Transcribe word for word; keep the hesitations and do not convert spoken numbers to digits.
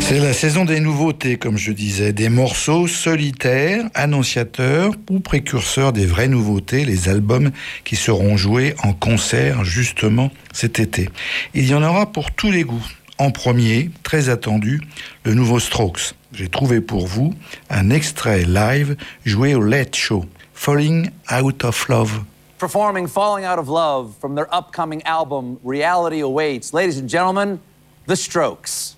C'est la saison des nouveautés, comme je disais, des morceaux solitaires, annonciateurs ou précurseurs des vraies nouveautés, les albums qui seront joués en concert justement cet été. Il y en aura pour tous les goûts. En premier, très attendu, le nouveau Strokes. J'ai trouvé pour vous un extrait live joué au Late Show, Falling Out of Love. Performing Falling Out of Love from their upcoming album, Reality Awaits. Ladies and gentlemen, The Strokes.